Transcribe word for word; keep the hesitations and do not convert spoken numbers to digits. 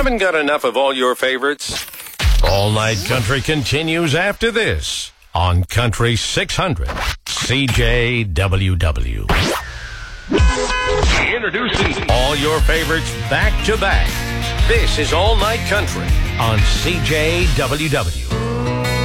Haven't got enough of all your favorites? All Night Country continues after this on Country six hundred C J W W. Introducing all your favorites back to back. This is All Night Country on C J W W.